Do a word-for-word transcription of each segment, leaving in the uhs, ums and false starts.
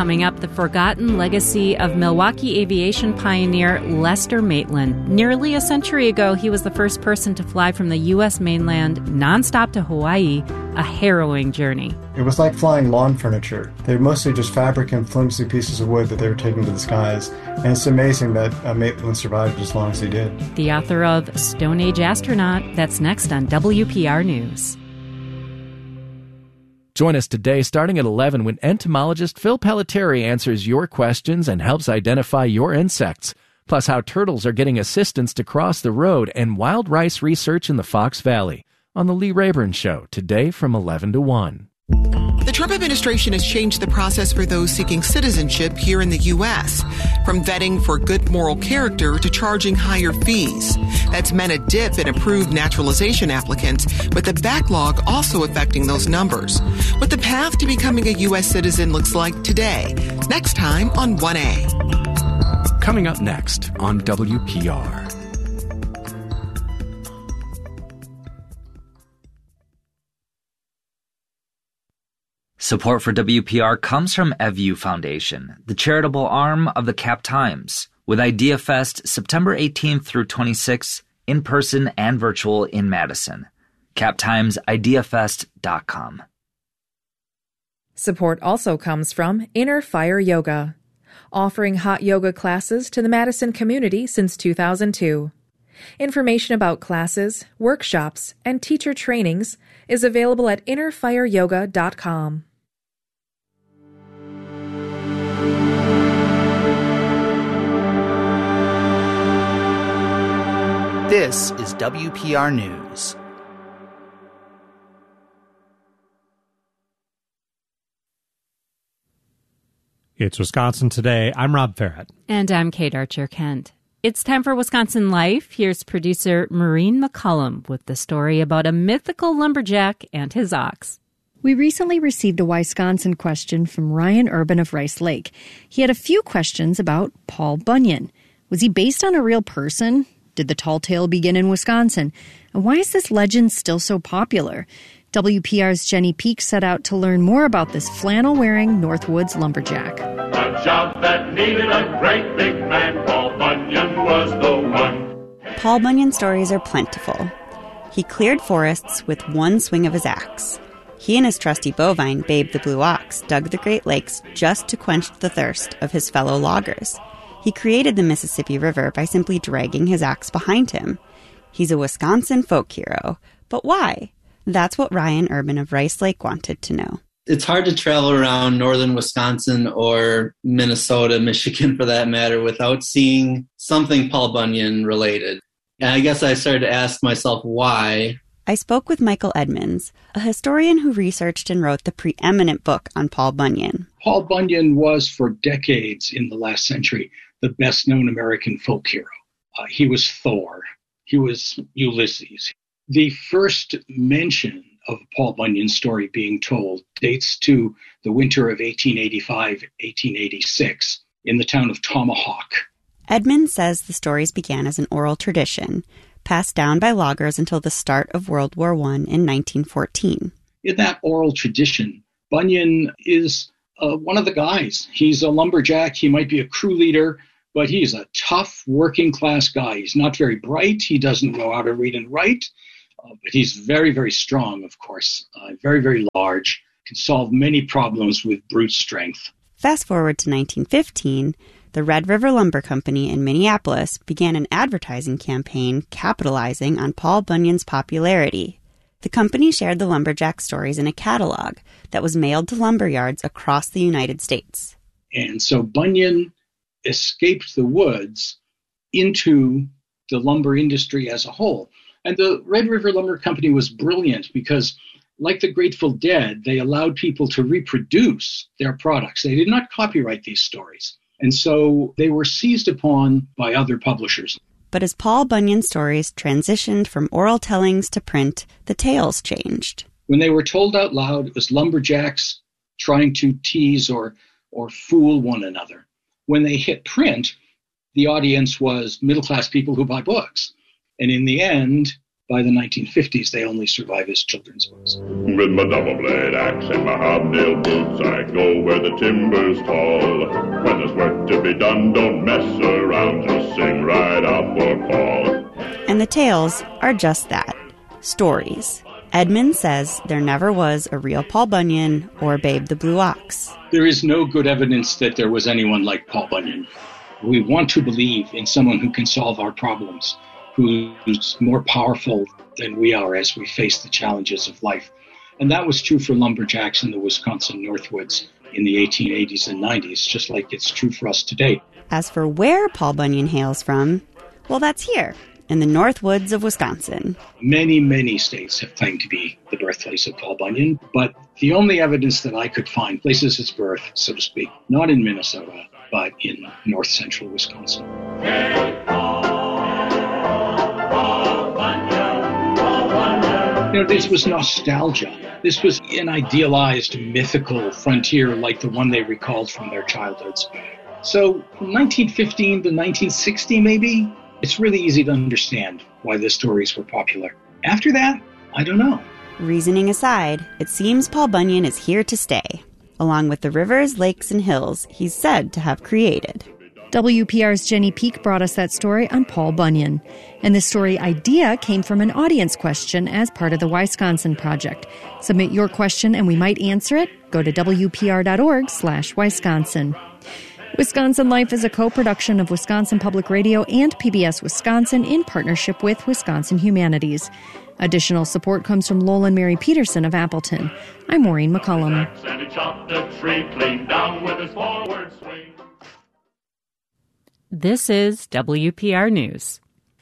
Coming up, the forgotten legacy of Milwaukee aviation pioneer Lester Maitland. Nearly a century ago, he was the first person to fly from the U S mainland nonstop to Hawaii, a harrowing journey. It was like flying lawn furniture. They were mostly just fabric and flimsy pieces of wood that they were taking to the skies. And it's amazing that uh, Maitland survived as long as he did. The author of Stone Age Astronaut, that's next on W P R News. Join us today starting at eleven when entomologist Phil Pelletieri answers your questions and helps identify your insects. Plus how turtles are getting assistance to cross the road and wild rice research in the Fox Valley. On The Lee Rayburn Show, today from eleven to one. The Trump administration has changed the process for those seeking citizenship here in the U S, from vetting for good moral character to charging higher fees. That's meant a dip in approved naturalization applicants, with the backlog also affecting those numbers. What the path to becoming a U S citizen looks like today. Next time on one A. Coming up next on W P R. Support for W P R comes from Evu Foundation, the charitable arm of the Cap Times, with Idea Fest September eighteenth through twenty-sixth, in person and virtual in Madison. cap times idea fest dot com. Support also comes from Inner Fire Yoga, offering hot yoga classes to the Madison community since two thousand two. Information about classes, workshops, and teacher trainings is available at inner fire yoga dot com. This is W P R News. It's Wisconsin Today. I'm Rob Farrett. And I'm Kate Archer-Kent. It's time for Wisconsin Life. Here's producer Maureen McCullum with the story about a mythical lumberjack and his ox. We recently received a Wisconsin question from Ryan Urban of Rice Lake. He had a few questions about Paul Bunyan. Was he based on a real person? Did the tall tale begin in Wisconsin? And why is this legend still so popular? W P R's Jenny Peak set out to learn more about this flannel-wearing Northwoods lumberjack. A job that needed a great big man, Paul Bunyan was the one. Paul Bunyan stories are plentiful. He cleared forests with one swing of his axe. He and his trusty bovine, Babe the Blue Ox, dug the Great Lakes just to quench the thirst of his fellow loggers. He created the Mississippi River by simply dragging his axe behind him. He's a Wisconsin folk hero. But why? That's what Ryan Urban of Rice Lake wanted to know. It's hard to travel around northern Wisconsin or Minnesota, Michigan for that matter, without seeing something Paul Bunyan related. And I guess I started to ask myself why. I spoke with Michael Edmonds, a historian who researched and wrote the preeminent book on Paul Bunyan. Paul Bunyan was for decades in the last century the best-known American folk hero. Uh, he was Thor. He was Ulysses. The first mention of Paul Bunyan's story being told dates to the winter of eighteen eighty-five eighteen eighty-six in the town of Tomahawk. Edmonds says the stories began as an oral tradition, passed down by loggers until the start of World War One in nineteen fourteen. In that oral tradition, Bunyan is uh, one of the guys. He's a lumberjack. He might be a crew leader, but he's a tough working-class guy. He's not very bright. He doesn't know how to read and write, uh, but he's very, very strong, of course, uh, very, very large, can solve many problems with brute strength. Fast forward to nineteen fifteen, the Red River Lumber Company in Minneapolis began an advertising campaign capitalizing on Paul Bunyan's popularity. The company shared the lumberjack stories in a catalog that was mailed to lumberyards across the United States. And so Bunyan escaped the woods into the lumber industry as a whole. And the Red River Lumber Company was brilliant because, like the Grateful Dead, they allowed people to reproduce their products. They did not copyright these stories. And so they were seized upon by other publishers. But as Paul Bunyan's stories transitioned from oral tellings to print, the tales changed. When they were told out loud, it was lumberjacks trying to tease or, or fool one another. When they hit print, the audience was middle-class people who buy books. And in the end, By the nineteen fifties, they only survive as children's books. With my double-blade axe and my hobnail boots, I go where the timber's tall. When there's work to be done, don't mess around, just sing right out for Paul. And the tales are just that, stories. Edmund says there never was a real Paul Bunyan or Babe the Blue Ox. There is no good evidence that there was anyone like Paul Bunyan. We want to believe in someone who can solve our problems, who's more powerful than we are as we face the challenges of life. And that was true for lumberjacks in the Wisconsin Northwoods in the eighteen eighties and nineties, just like it's true for us today. As for where Paul Bunyan hails from, well, that's here, in the Northwoods of Wisconsin. Many, many states have claimed to be the birthplace of Paul Bunyan, but the only evidence that I could find places his birth, so to speak, not in Minnesota, but in north central Wisconsin. You know, this was nostalgia. This was an idealized, mythical frontier like the one they recalled from their childhoods. So from nineteen fifteen to nineteen sixty, maybe, it's really easy to understand why the stories were popular. After that, I don't know. Reasoning aside, it seems Paul Bunyan is here to stay, along with the rivers, lakes, and hills he's said to have created. W P R's Jenny Peak brought us that story on Paul Bunyan. And the story idea came from an audience question as part of the Wisconsin Project. Submit your question and we might answer it. Go to W P R dot org slash Wisconsin. Wisconsin Life is a co-production of Wisconsin Public Radio and P B S Wisconsin in partnership with Wisconsin Humanities. Additional support comes from Lowell and Mary Peterson of Appleton. I'm Maureen McCullum. And he chopped a tree clean down with his forward swing. This is W P R News.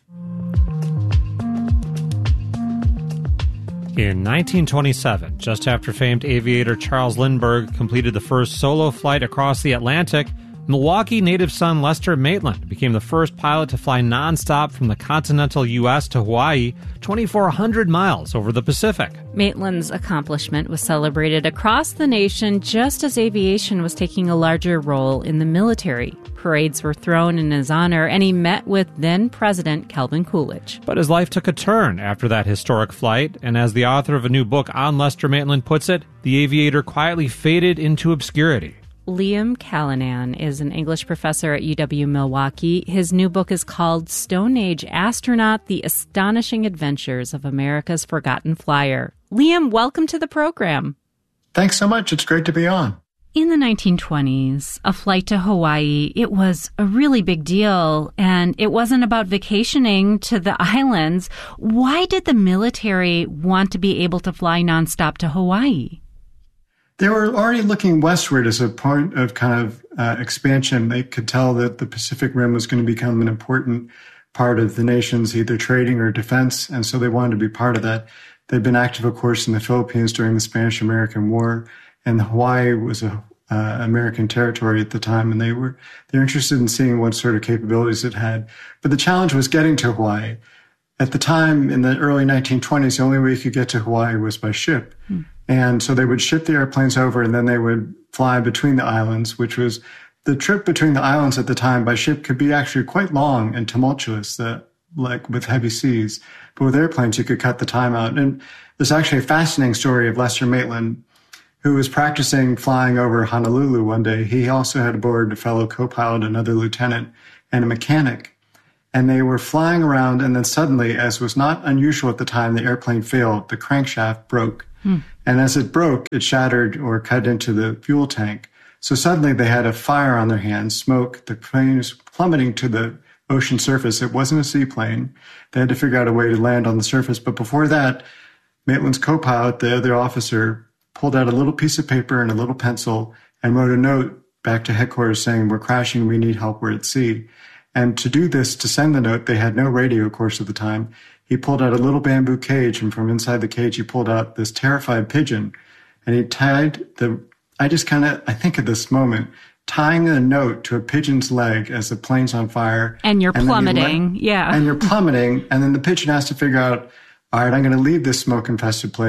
In nineteen twenty-seven, just after famed aviator Charles Lindbergh completed the first solo flight across the Atlantic, Milwaukee native son Lester Maitland became the first pilot to fly nonstop from the continental U S to Hawaii, twenty-four hundred miles over the Pacific. Maitland's accomplishment was celebrated across the nation just as aviation was taking a larger role in the military. Parades were thrown in his honor, and he met with then-President Calvin Coolidge. But his life took a turn after that historic flight, and as the author of a new book on Lester Maitland puts it, the aviator quietly faded into obscurity. Liam Callanan is an English professor at U W-Milwaukee. His new book is called Stone Age Astronaut, The Astonishing Adventures of America's Forgotten Flyer. Liam, welcome to the program. Thanks so much. It's great to be on. In the nineteen twenties, a flight to Hawaii, it was a really big deal, and it wasn't about vacationing to the islands. Why did the military want to be able to fly nonstop to Hawaii? They were already looking westward as a point of kind of uh, expansion. They could tell that the Pacific Rim was going to become an important part of the nation's either trading or defense, and so they wanted to be part of that. They'd been active, of course, in the Philippines during the Spanish-American War, and Hawaii was a uh, American territory at the time, and they were they're interested in seeing what sort of capabilities it had. But the challenge was getting to Hawaii. At the time, in the early nineteen twenties, the only way you could get to Hawaii was by ship. Hmm. And so they would ship the airplanes over, and then they would fly between the islands, which was the trip between the islands at the time by ship could be actually quite long and tumultuous, uh, like with heavy seas. But with airplanes, you could cut the time out. And there's actually a fascinating story of Lester Maitland, who was practicing flying over Honolulu one day. He also had aboard a fellow co-pilot, another lieutenant, and a mechanic. And they were flying around, and then suddenly, as was not unusual at the time, the airplane failed. The crankshaft broke. Hmm. And as it broke, it shattered or cut into the fuel tank. So suddenly they had a fire on their hands, smoke. The plane was plummeting to the ocean surface. It wasn't a seaplane. They had to figure out a way to land on the surface. But before that, Maitland's co-pilot, the other officer, pulled out a little piece of paper and a little pencil and wrote a note back to headquarters saying, "We're crashing, we need help, we're at sea." And to do this, to send the note, they had no radio, of course, at the time. He pulled out a little bamboo cage, and from inside the cage, he pulled out this terrified pigeon. And he tied the, I just kind of, I think at this moment, tying a note to a pigeon's leg as the plane's on fire. And you're and plummeting, let, yeah. And you're plummeting, and then the pigeon has to figure out, all right, I'm going to leave this smoke-infested place,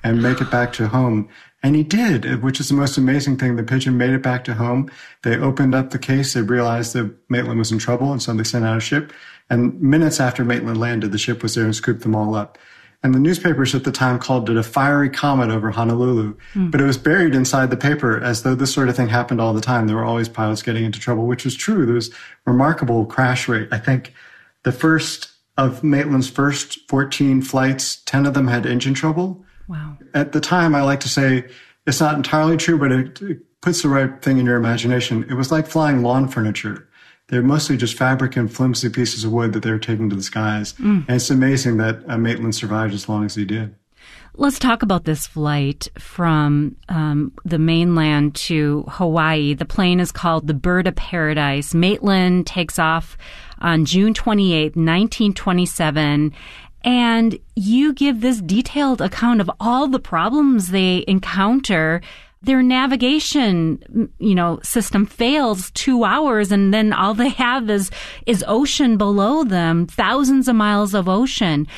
and make it back to home. And he did, which is the most amazing thing. The pigeon made it back to home. They opened up the case. They realized that Maitland was in trouble, and so they sent out a ship. And minutes after Maitland landed, the ship was there and scooped them all up. And the newspapers at the time called it a fiery comet over Honolulu. Mm. But it was buried inside the paper as though this sort of thing happened all the time. There were always pilots getting into trouble, which was true. There was remarkable crash rate. I think the first of Maitland's first fourteen flights, ten of them had engine trouble. Wow. At the time, I like to say it's not entirely true, but it, it puts the right thing in your imagination. It was like flying lawn furniture. They're mostly just fabric and flimsy pieces of wood that they were taking to the skies. Mm. And it's amazing that uh, Maitland survived as long as he did. Let's talk about this flight from um, the mainland to Hawaii. The plane is called the Bird of Paradise. Maitland takes off on June twenty-eighth, nineteen twenty-seven. And you give this detailed account of all the problems they encounter. Their navigation, you know, system fails two hours, and then all they have is is ocean below them, thousands of miles of ocean.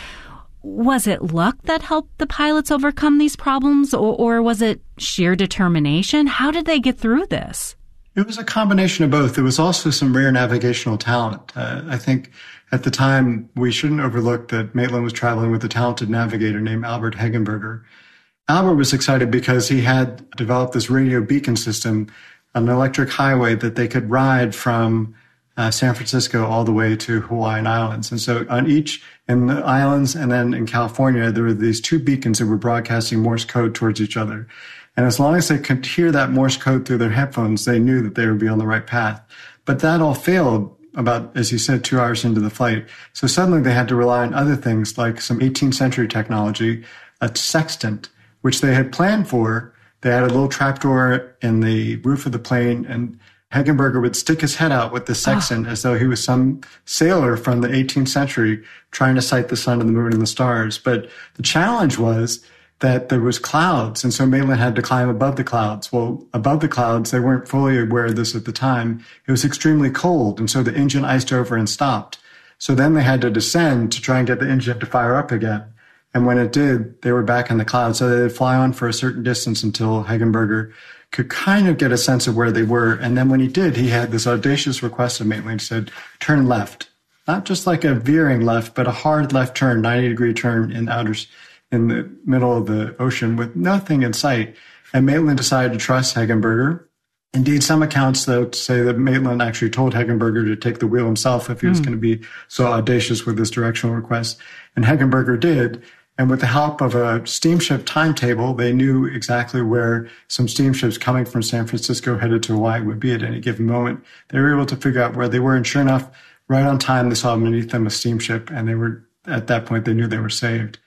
Was it luck that helped the pilots overcome these problems, or, or was it sheer determination? How did they get through this? It was a combination of both. There was also some rare navigational talent. Uh, I think at the time, we shouldn't overlook that Maitland was traveling with a talented navigator named Albert Hegenberger. Albert was excited because he had developed this radio beacon system, an electric highway that they could ride from uh, San Francisco all the way to Hawaiian Islands. And so on each, in the islands and then in California, there were these two beacons that were broadcasting Morse code towards each other. And as long as they could hear that Morse code through their headphones, they knew that they would be on the right path. But that all failed about, as you said, two hours into the flight. So suddenly they had to rely on other things like some eighteenth century technology, a sextant, which they had planned for. They had a little trapdoor in the roof of the plane, and Hegenberger would stick his head out with the sextant oh. as though he was some sailor from the eighteenth century trying to sight the sun and the moon and the stars. But the challenge was that there was clouds, and so Maitland had to climb above the clouds. Well, above the clouds, they weren't fully aware of this at the time. It was extremely cold, and so the engine iced over and stopped. So then they had to descend to try and get the engine to fire up again. And when it did, they were back in the clouds. So they'd fly on for a certain distance until Hegenberger could kind of get a sense of where they were. And then when he did, he had this audacious request of Maitland. He said, turn left. Not just like a veering left, but a hard left turn, ninety degree turn in outer in the middle of the ocean with nothing in sight. And Maitland decided to trust Hegenberger. Indeed, some accounts, though, say that Maitland actually told Hegenberger to take the wheel himself if he was mm. going to be so audacious with this directional request. And Hegenberger did. And with the help of a steamship timetable, they knew exactly where some steamships coming from San Francisco headed to Hawaii would be at any given moment. They were able to figure out where they were. And sure enough, right on time, they saw beneath them a steamship. And they were, at that point, they knew they were saved.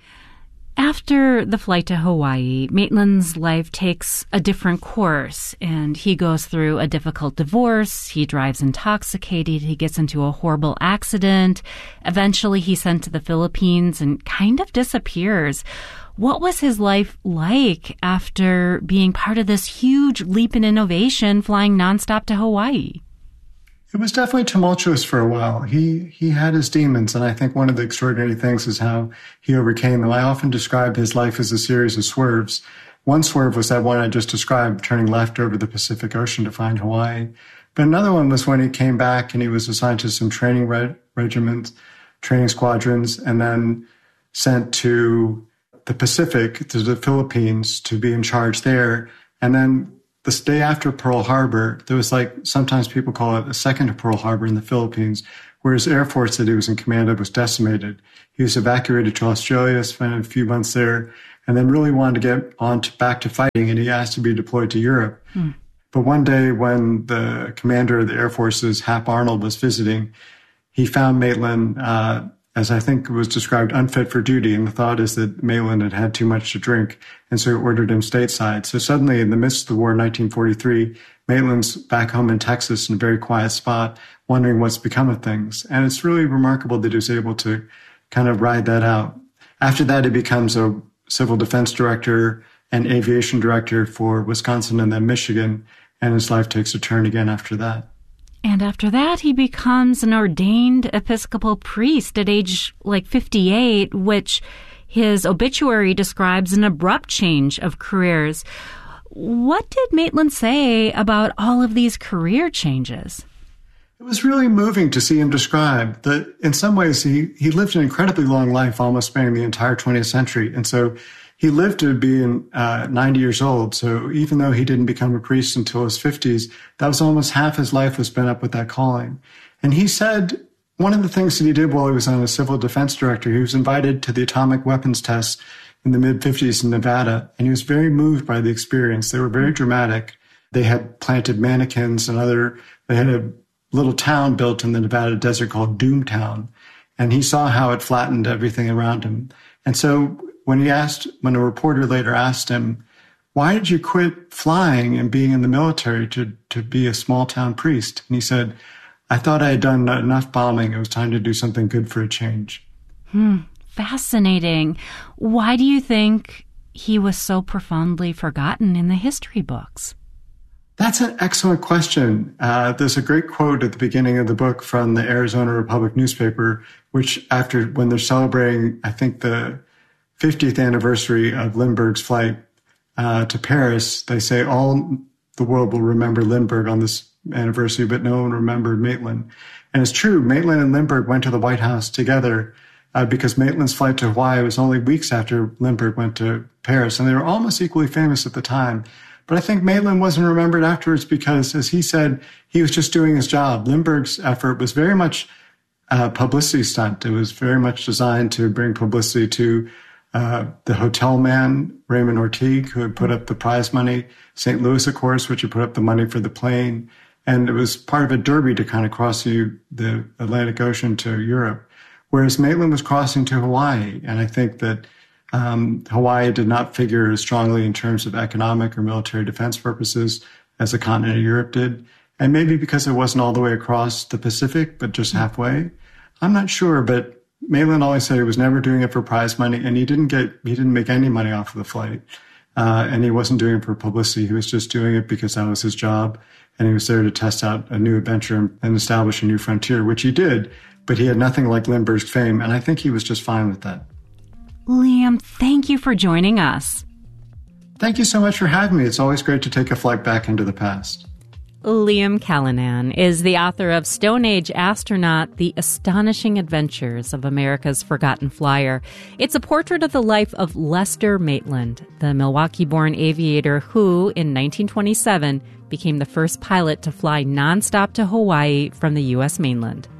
After the flight to Hawaii, Maitland's life takes a different course, and he goes through a difficult divorce. He drives intoxicated. He gets into a horrible accident. Eventually, he's sent to the Philippines and kind of disappears. What was his life like after being part of this huge leap in innovation, flying nonstop to Hawaii? It was definitely tumultuous for a while. He he had his demons, and I think one of the extraordinary things is how he overcame them. I often describe his life as a series of swerves. One swerve was that one I just described, turning left over the Pacific Ocean to find Hawaii. But another one was when he came back and he was assigned to some training reg- regiments, training squadrons, and then sent to the Pacific, to the Philippines, to be in charge there. And then this day after Pearl Harbor, there was like, sometimes people call it a second Pearl Harbor in the Philippines, where his Air Force that he was in command of was decimated. He was evacuated to Australia, spent a few months there, and then really wanted to get on to, back to fighting, and he asked to be deployed to Europe. Hmm. But one day when the commander of the Air Forces, Hap Arnold, was visiting, he found Maitland, uh, as I think was described, unfit for duty. And the thought is that Maitland had had too much to drink, and so he ordered him stateside. So suddenly, in the midst of the war in nineteen forty-three, Maitland's back home in Texas in a very quiet spot, wondering what's become of things. And it's really remarkable that he was able to kind of ride that out. After that, he becomes a civil defense director and aviation director for Wisconsin and then Michigan, and his life takes a turn again after that. And after that, he becomes an ordained Episcopal priest at age like fifty-eight, which His obituary describes an abrupt change of careers. What did Maitland say about all of these career changes? It was really moving to see him describe that in some ways he, he lived an incredibly long life, almost spanning the entire twentieth century. And so he lived to be in, uh, ninety years old. So even though he didn't become a priest until his fifties, that was almost half his life was spent up with that calling. And he said one of the things that he did while he was on a civil defense director, he was invited to the atomic weapons tests in the mid-fifties in Nevada, and he was very moved by the experience. They were very dramatic. They had planted mannequins and other, they had a little town built in the Nevada desert called Doomtown, and he saw how it flattened everything around him. And so when he asked, when a reporter later asked him, why did you quit flying and being in the military to, to be a small town priest? And he said, I thought I had done enough bombing. It was time to do something good for a change. Hmm. Fascinating. Why do you think he was so profoundly forgotten in the history books? That's an excellent question. Uh, there's a great quote at the beginning of the book from the Arizona Republic newspaper, which after, when they're celebrating, I think, the fiftieth anniversary of Lindbergh's flight uh, to Paris, they say all the world will remember Lindbergh on this anniversary, but no one remembered Maitland. And it's true, Maitland and Lindbergh went to the White House together Uh, because Maitland's flight to Hawaii was only weeks after Lindbergh went to Paris, and they were almost equally famous at the time. But I think Maitland wasn't remembered afterwards because, as he said, he was just doing his job. Lindbergh's effort was very much a publicity stunt. It was very much designed to bring publicity to uh, the hotel man, Raymond Ortigue, who had put up the prize money, Saint Louis, of course, which had put up the money for the plane. And it was part of a derby to kind of cross the, the Atlantic Ocean to Europe. Whereas Maitland was crossing to Hawaii. And I think that um, Hawaii did not figure as strongly in terms of economic or military defense purposes as the continent of Europe did. And maybe because it wasn't all the way across the Pacific, but just halfway. I'm not sure, but Maitland always said he was never doing it for prize money, and he didn't get, he didn't make any money off of the flight. Uh, and he wasn't doing it for publicity. He was just doing it because that was his job. And he was there to test out a new adventure and establish a new frontier, which he did. But he had nothing like Lindbergh's fame, and I think he was just fine with that. Liam, thank you for joining us. Thank you so much for having me. It's always great to take a flight back into the past. Liam Callanan is the author of Stone Age Astronaut, The Astonishing Adventures of America's Forgotten Flyer. It's a portrait of the life of Lester Maitland, the Milwaukee-born aviator who, in nineteen twenty-seven, became the first pilot to fly nonstop to Hawaii from the U S mainland.